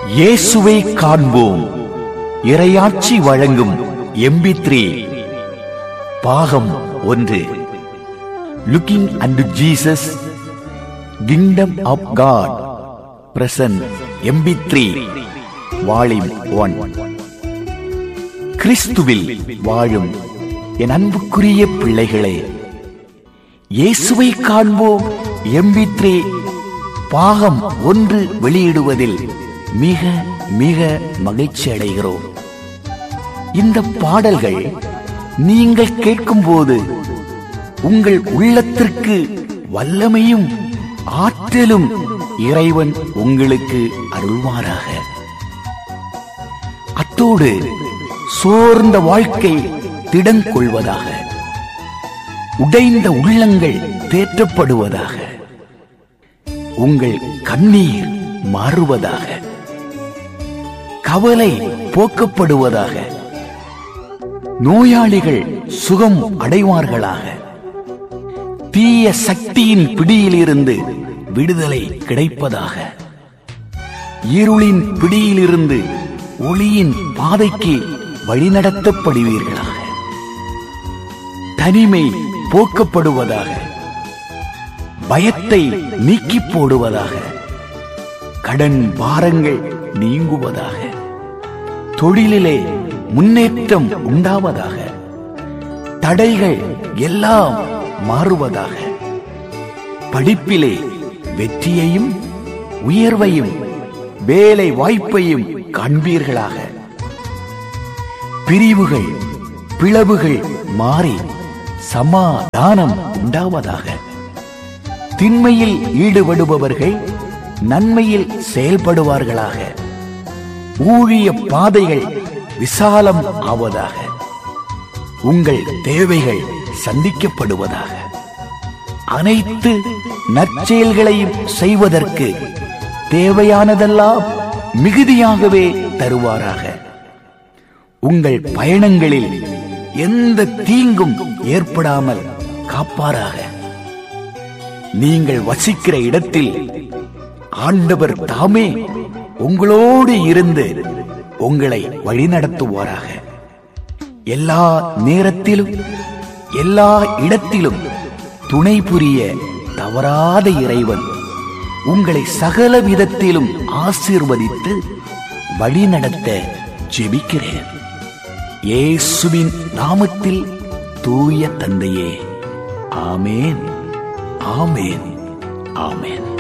இயேசுவை காண்போம். இறையாட்சி வழங்கும் MP3 பாகம் 1. Looking unto Jesus, Kingdom of God, present MP3 Volume 1. கிறிஸ்துவில் வாழும் என் அன்புக்குரிய பிள்ளைகளே, இயேசுவை காண்போம் MP3 பாகம் 1 வெளியிடுவதில் மிக மிக மகிழ்ச்சி அடைகிறோம். இந்த பாடல்கள் நீங்கள் கேட்கும்போது உங்கள் உள்ளத்திற்கு வல்லமையும் ஆற்றலும் இறைவன் உங்களுக்கு அருள்வாராக. அத்தோடு சோர்ந்த வாழ்க்கை திடன் கொள்வதாக, உடைந்த உள்ளங்கள் தேற்றப்படுவதாக, உங்கள் கண்ணீர் மாறுவதாக, கவலை போக்கப்படுவதாக, நோயாளிகள் சுகம் அடைவார்களாக, தீய சக்தியின் பிடியிலிருந்து விடுதலை கிடைப்பதாக, இருளின் பிடியிலிருந்து ஒளியின் பாதைக்கு வழிநடத்தப்படுவீர்களாக, தனிமை போக்கப்படுவதாக, பயத்தை நீக்கி போடுவதாக, கடன் பாரங்கள் நீங்குவதாக, தொழிலிலே முன்னேற்றம் உண்டாவதாக, தடைகள் எல்லாம் மாறுவதாக, படிப்பிலே வெற்றியையும் உயர்வையும் வேலை வாய்ப்பையும் காண்பீர்களாக, பிரிவுகள் பிளவுகள் மாறி சமாதானம் உண்டாவதாக, திண்மையில் ஈடுபடுபவர்கள் நன்மையில் செயல்படுவார்களாக, ஊழிய பாதைகள் விசாலம் ஆவதாக, உங்கள் தேவைகள் சந்திக்கப்படுவதாக, அனைத்து நற்செயல்களையும் செய்வதற்கு தேவையானதெல்லாம் மிகுதியாகவே தருவாராக. உங்கள் பயணங்களில் எந்த தீங்கும் ஏற்படாமல் காப்பாராக. நீங்கள் வசிக்கிற இடத்தில் ஆண்டவர் தாமே உங்களோடு இருந்து உங்களை வழிநடத்துவாராக. எல்லா நேரத்திலும் எல்லா இடத்திலும் துணை புரிய தவறாத இறைவன் உங்களை சகல விதத்திலும் ஆசீர்வதித்து வழிநடத்த ஜெபிக்கிறேன். இயேசுவின் நாமத்தில் தூய தந்தையே, ஆமேன், ஆமேன், ஆமேன்.